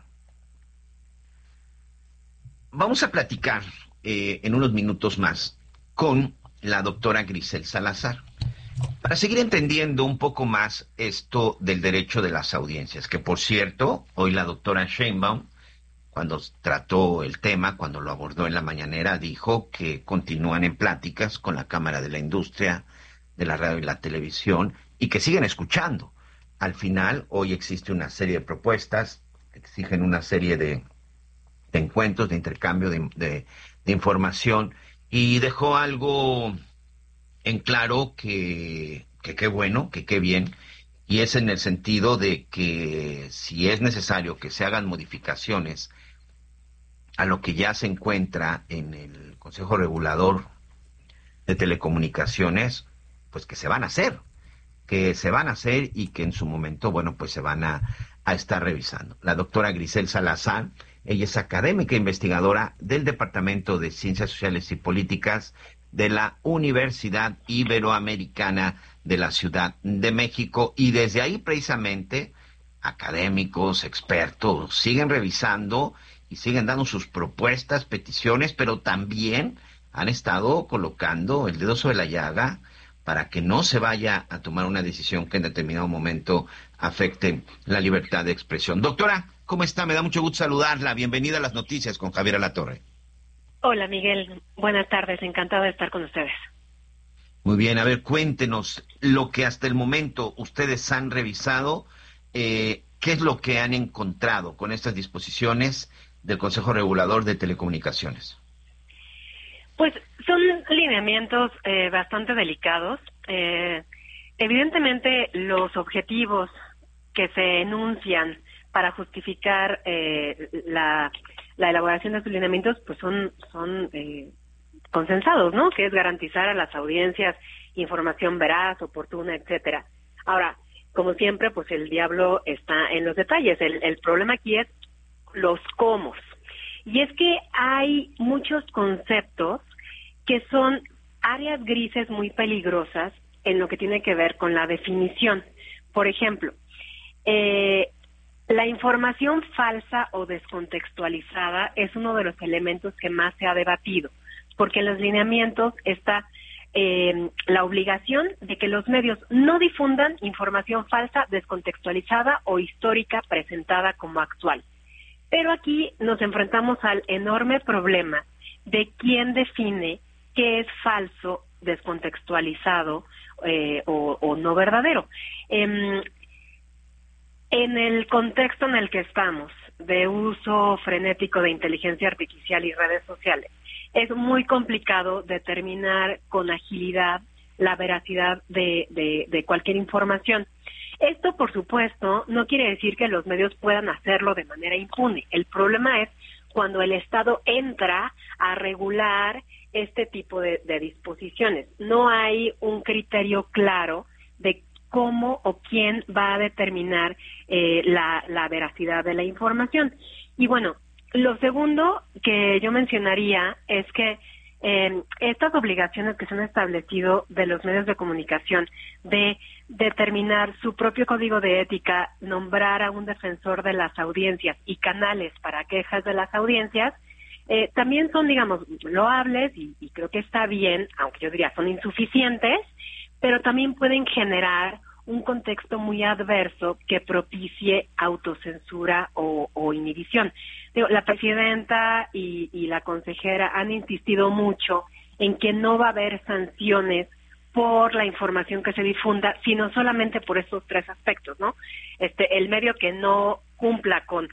vamos a platicar eh, en unos minutos más con la doctora Grisel Salazar para seguir entendiendo un poco más esto del derecho de las audiencias, que por cierto, hoy la doctora Sheinbaum, cuando trató el tema, cuando lo abordó en la mañanera, dijo que continúan en pláticas con la Cámara de la Industria de la Radio y la Televisión y que siguen escuchando. Al final, hoy existe una serie de propuestas, exigen una serie de, de encuentros, de intercambio de, de, de información y dejó algo en claro que que qué bueno, que qué bien, y es en el sentido de que si es necesario que se hagan modificaciones a lo que ya se encuentra en el Consejo Regulador de Telecomunicaciones, pues que se van a hacer, que se van a hacer y que en su momento, bueno, pues se van a, a estar revisando. La doctora Grisel Salazar, ella es académica e investigadora del Departamento de Ciencias Sociales y Políticas de la Universidad Iberoamericana de la Ciudad de México, y desde ahí precisamente académicos, expertos, siguen revisando y siguen dando sus propuestas, peticiones, pero también han estado colocando el dedo sobre la llaga para que no se vaya a tomar una decisión que en determinado momento afecte la libertad de expresión. Doctora, ¿cómo está? Me da mucho gusto saludarla. Bienvenida a las noticias con Javier Alatorre. Hola, Miguel. Buenas tardes. Encantado de estar con ustedes. Muy bien. A ver, cuéntenos lo que hasta el momento ustedes han revisado. Eh, ¿Qué es lo que han encontrado con estas disposiciones del Consejo Regulador de Telecomunicaciones? Pues son lineamientos eh, bastante delicados. Eh, evidentemente, los objetivos que se enuncian para justificar eh, la, la elaboración de sus lineamientos, pues son, son eh, consensados, ¿no? Que es garantizar a las audiencias información veraz, oportuna, etcétera. Ahora, como siempre, pues el diablo está en los detalles. El, el problema aquí es los cómo. Y es que hay muchos conceptos que son áreas grises muy peligrosas en lo que tiene que ver con la definición. Por ejemplo, eh, la información falsa o descontextualizada es uno de los elementos que más se ha debatido, porque en los lineamientos está eh, la obligación de que los medios no difundan información falsa, descontextualizada o histórica presentada como actual. Pero aquí nos enfrentamos al enorme problema de quién define qué es falso, descontextualizado eh, o, o no verdadero. Eh, en el contexto en el que estamos, de uso frenético de inteligencia artificial y redes sociales, es muy complicado determinar con agilidad la veracidad de, de, de cualquier información. Esto, por supuesto, no quiere decir que los medios puedan hacerlo de manera impune. El problema es cuando el Estado entra a regular este tipo de, de disposiciones. No hay un criterio claro de cómo o quién va a determinar eh, la, la veracidad de la información. Y bueno, lo segundo que yo mencionaría es que eh, estas obligaciones que se han establecido de los medios de comunicación de determinar su propio código de ética, nombrar a un defensor de las audiencias y canales para quejas de las audiencias, eh, también son, digamos, loables y, y creo que está bien, aunque yo diría son insuficientes, pero también pueden generar un contexto muy adverso que propicie autocensura o, o inhibición. Digo, la presidenta y, y la consejera han insistido mucho en que no va a haber sanciones por la información que se difunda, sino solamente por esos tres aspectos, ¿no? Este, el medio que no cumpla con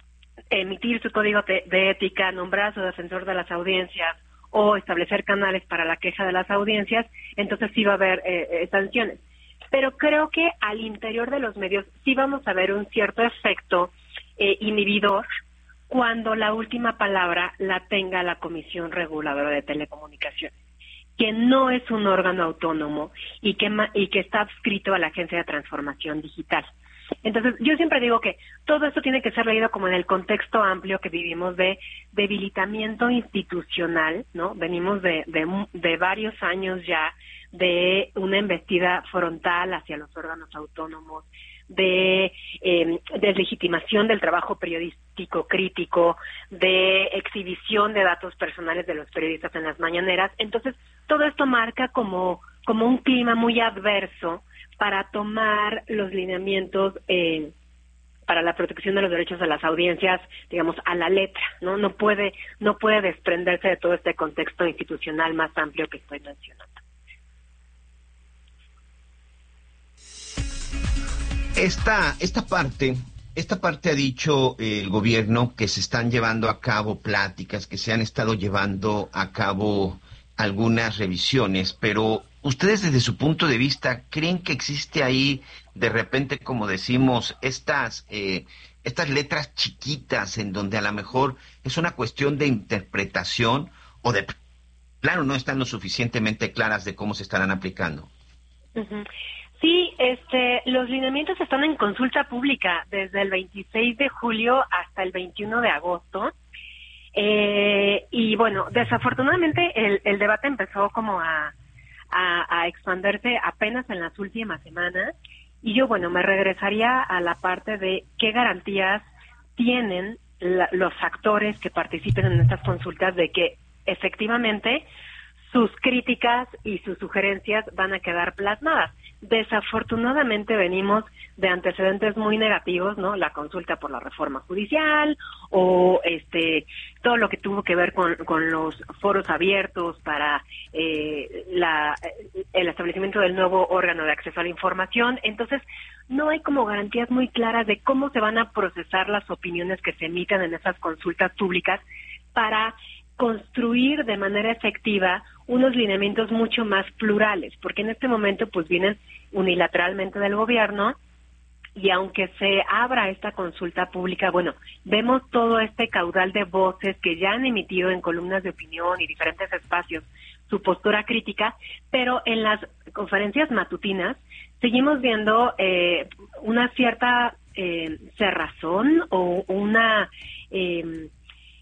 emitir su código de, de ética, nombrar a su defensor de las audiencias o establecer canales para la queja de las audiencias, entonces sí va a haber eh, eh, sanciones. Pero creo que al interior de los medios sí vamos a ver un cierto efecto eh, inhibidor cuando la última palabra la tenga la Comisión Reguladora de Telecomunicaciones, que no es un órgano autónomo y que, y que está adscrito a la Agencia de Transformación Digital. Entonces, yo siempre digo que todo esto tiene que ser leído como en el contexto amplio que vivimos de debilitamiento institucional, ¿no? Venimos de, de, de varios años ya de una embestida frontal hacia los órganos autónomos, de eh, deslegitimación del trabajo periodístico crítico, de exhibición de datos personales de los periodistas en las mañaneras. Entonces, todo esto marca como, como un clima muy adverso para tomar los lineamientos eh, para la protección de los derechos de las audiencias, digamos, a la letra, ¿no? No puede, no puede desprenderse de todo este contexto institucional más amplio que estoy mencionando. Esta, esta parte, esta parte ha dicho eh, el gobierno que se están llevando a cabo pláticas, que se han estado llevando a cabo algunas revisiones, pero ustedes desde su punto de vista, ¿creen que existe ahí, de repente, como decimos, estas, eh, estas letras chiquitas en donde a lo mejor es una cuestión de interpretación o de plano no están lo suficientemente claras de cómo se estarán aplicando? Uh-huh. Sí, este, los lineamientos están en consulta pública desde el veintiséis de julio hasta el veintiuno de agosto. Eh, y bueno, desafortunadamente el, el debate empezó como a, a, a expandirse apenas en las últimas semanas. Y yo, bueno, me regresaría a la parte de qué garantías tienen la, los actores que participen en estas consultas de que efectivamente sus críticas y sus sugerencias van a quedar plasmadas. Desafortunadamente venimos de antecedentes muy negativos, ¿no? La consulta por la reforma judicial o este todo lo que tuvo que ver con, con los foros abiertos para eh, la, el establecimiento del nuevo órgano de acceso a la información. Entonces, no hay como garantías muy claras de cómo se van a procesar las opiniones que se emitan en esas consultas públicas para construir de manera efectiva unos lineamientos mucho más plurales, porque en este momento pues vienen unilateralmente del gobierno y aunque se abra esta consulta pública, bueno, vemos todo este caudal de voces que ya han emitido en columnas de opinión y diferentes espacios su postura crítica, pero en las conferencias matutinas seguimos viendo eh, una cierta eh, cerrazón o una... Eh,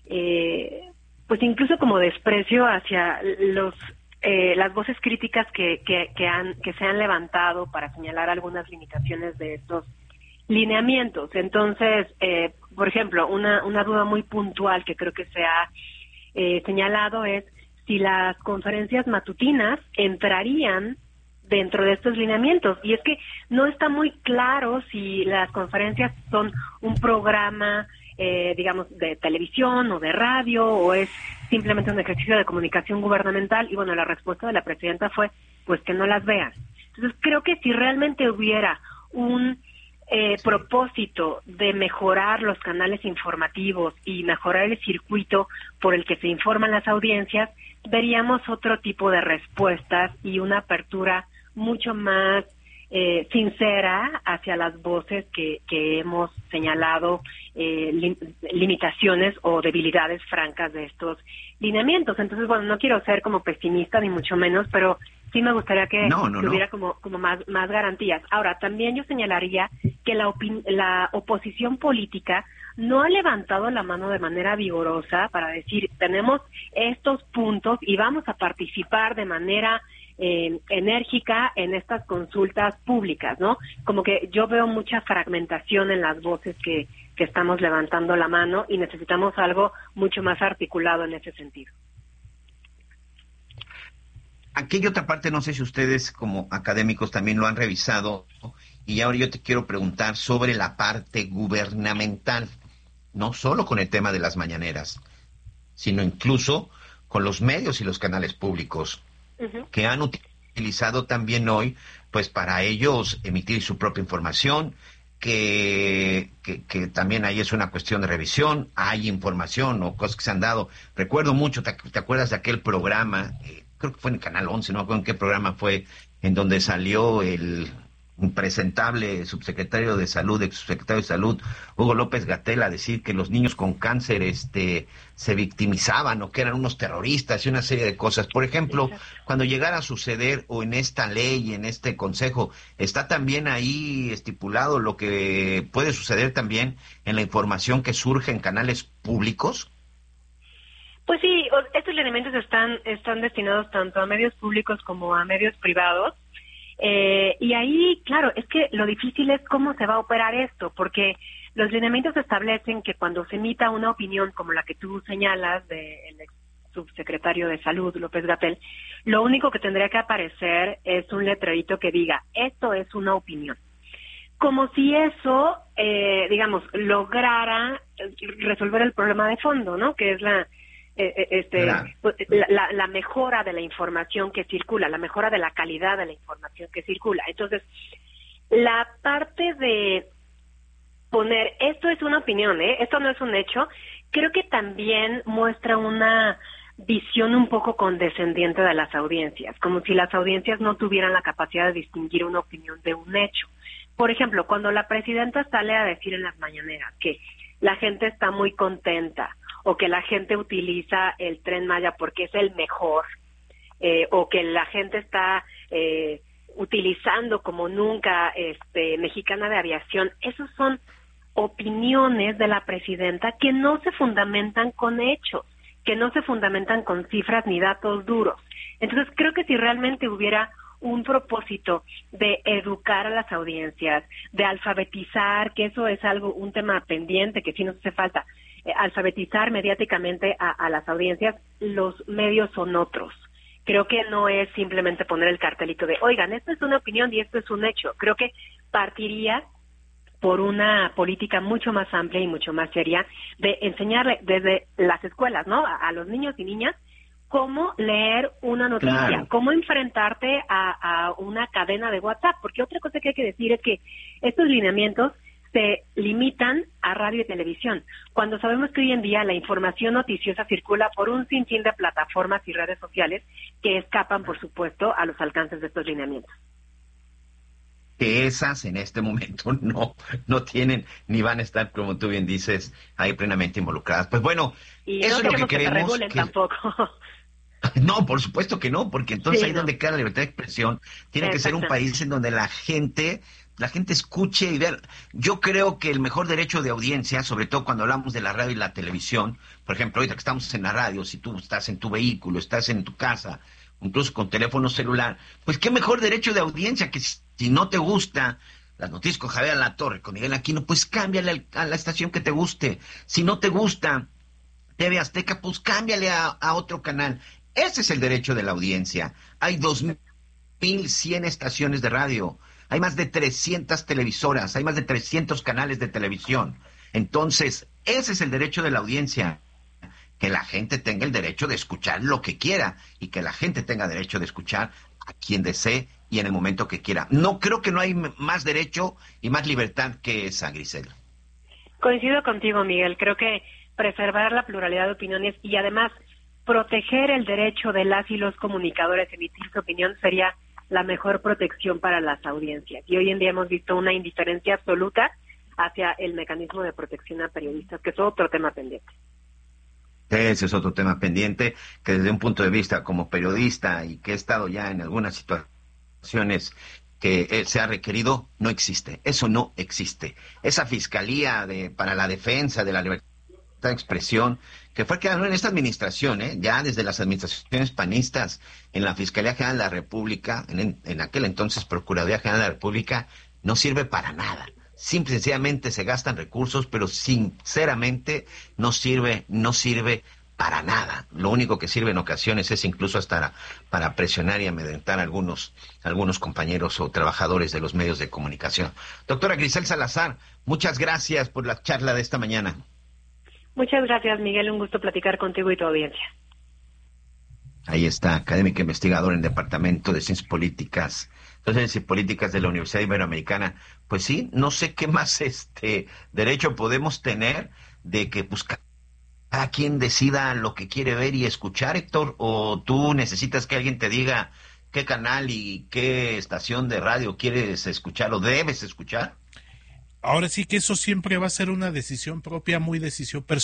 eh, pues incluso como desprecio hacia los eh, las voces críticas que, que, que, han, que se han levantado para señalar algunas limitaciones de estos lineamientos. Entonces, eh, por ejemplo, una, una duda muy puntual que creo que se ha eh, señalado es si las conferencias matutinas entrarían dentro de estos lineamientos. Y es que no está muy claro si las conferencias son un programa, eh, digamos, de televisión o de radio, o es simplemente un ejercicio de comunicación gubernamental. Y bueno, la respuesta de la presidenta fue, pues que no las vean. Entonces, creo que si realmente hubiera un eh, sí. propósito de mejorar los canales informativos y mejorar el circuito por el que se informan las audiencias, veríamos otro tipo de respuestas y una apertura mucho más eh, sincera hacia las voces que, que hemos señalado, eh, lim, limitaciones o debilidades francas de estos lineamientos. Entonces, bueno, no quiero ser como pesimista ni mucho menos, pero sí me gustaría que, no, no, que hubiera no. como, como más, más garantías. Ahora, también yo señalaría que la, opin- la oposición política no ha levantado la mano de manera vigorosa para decir, tenemos estos puntos y vamos a participar de manera eh, enérgica en estas consultas públicas, ¿no? Como que yo veo mucha fragmentación en las voces que, que estamos levantando la mano y necesitamos algo mucho más articulado en ese sentido. Aquella otra parte, no sé si ustedes como académicos también lo han revisado, y ahora yo te quiero preguntar sobre la parte gubernamental, no solo con el tema de las mañaneras, sino incluso con los medios y los canales públicos, uh-huh. que han utilizado también hoy, pues para ellos emitir su propia información, que, que, que también ahí es una cuestión de revisión, hay información o cosas que se han dado. Recuerdo mucho, ¿te, te acuerdas de aquel programa? Eh, creo que fue en el Canal once, no me acuerdo en qué programa fue, en donde salió el impresentable subsecretario de Salud, ex subsecretario de Salud, Hugo López-Gatell, a decir que los niños con cáncer este se victimizaban o que eran unos terroristas y una serie de cosas. Por ejemplo, cuando llegara a suceder, o en esta ley, en este consejo, ¿está también ahí estipulado lo que puede suceder también en la información que surge en canales públicos? Pues sí, estos lineamientos están, están destinados tanto a medios públicos como a medios privados. Eh, y ahí, claro, es que lo difícil es cómo se va a operar esto, porque los lineamientos establecen que cuando se emita una opinión como la que tú señalas del ex subsecretario de Salud, López-Gatell, lo único que tendría que aparecer es un letrerito que diga, esto es una opinión. Como si eso, eh, digamos, lograra resolver el problema de fondo, ¿no? Que es la... este claro. la, la, la mejora de la información que circula, la mejora de la calidad de la información que circula. Entonces, la parte de poner, esto es una opinión, ¿eh? Esto no es un hecho, creo que también muestra una visión un poco condescendiente de las audiencias, como si las audiencias no tuvieran la capacidad de distinguir una opinión de un hecho. Por ejemplo, cuando la presidenta sale a decir en las mañaneras que la gente está muy contenta, o que la gente utiliza el Tren Maya porque es el mejor, eh, o que la gente está eh, utilizando como nunca este, Mexicana de Aviación, esos son opiniones de la presidenta que no se fundamentan con hechos, que no se fundamentan con cifras ni datos duros. Entonces creo que si realmente hubiera un propósito de educar a las audiencias, de alfabetizar, que eso es algo, un tema pendiente que sí nos hace falta, eh, alfabetizar mediáticamente a, a las audiencias, los medios son otros. Creo que no es simplemente poner el cartelito de, oigan, esto es una opinión y esto es un hecho. Creo que partiría por una política mucho más amplia y mucho más seria de enseñarle desde las escuelas, ¿no?, a, a los niños y niñas, cómo leer una noticia, claro. cómo enfrentarte a, a una cadena de WhatsApp, porque otra cosa que hay que decir es que estos lineamientos se limitan a radio y televisión, cuando sabemos que hoy en día la información noticiosa circula por un sinfín de plataformas y redes sociales que escapan, por supuesto, a los alcances de estos lineamientos. Que esas en este momento no, no tienen ni van a estar, como tú bien dices, ahí plenamente involucradas. Pues bueno, y eso no es lo que queremos. Que se regulen que... tampoco. No, por supuesto que no, porque entonces sí, ahí no. donde queda la libertad de expresión, tiene que ser un país en donde la gente la gente escuche y vea. Yo creo que el mejor derecho de audiencia, sobre todo cuando hablamos de la radio y la televisión, por ejemplo, ahorita que estamos en la radio, si tú estás en tu vehículo, estás en tu casa, incluso con teléfono celular, pues qué mejor derecho de audiencia que si, si no te gusta las noticias con Javier Alatorre, con Miguel Aquino, pues cámbiale a la estación que te guste. Si no te gusta T V Azteca, pues cámbiale a, a otro canal. Ese es el derecho de la audiencia. Hay dos mil cien estaciones de radio, hay más de trescientas televisoras, hay más de trescientos canales de televisión. Entonces, ese es el derecho de la audiencia, que la gente tenga el derecho de escuchar lo que quiera y que la gente tenga derecho de escuchar a quien desee y en el momento que quiera. No creo que no hay más derecho y más libertad que esa, Grisela. Coincido contigo, Miguel. Creo que preservar la pluralidad de opiniones y además proteger el derecho de las y los comunicadores a emitir su opinión sería la mejor protección para las audiencias. Y hoy en día hemos visto una indiferencia absoluta hacia el mecanismo de protección a periodistas, que es otro tema pendiente. Ese es otro tema pendiente que desde un punto de vista como periodista y que he estado ya en algunas situaciones que eh, se ha requerido, no existe. Eso no existe. Esa fiscalía de para la defensa de la libertad de expresión que fue creada en esta administración, ¿eh? ya desde las administraciones panistas, en la Fiscalía General de la República, en, en aquel entonces Procuraduría General de la República, no sirve para nada. Simple y sencillamente se gastan recursos, pero sinceramente no sirve, no sirve para nada. Lo único que sirve en ocasiones es incluso hasta para presionar y amedrentar a algunos, algunos compañeros o trabajadores de los medios de comunicación. Doctora Grisel Salazar, muchas gracias por la charla de esta mañana. Muchas gracias, Miguel. Un gusto platicar contigo y tu audiencia. Ahí está, académica investigadora en el Departamento de Ciencias Políticas, Ciencias y Políticas de la Universidad Iberoamericana. Pues sí, no sé qué más este derecho podemos tener de que pues, cada quien decida lo que quiere ver y escuchar, Héctor, o tú necesitas que alguien te diga qué canal y qué estación de radio quieres escuchar o debes escuchar. Ahora sí que eso siempre va a ser una decisión propia, muy decisión personal.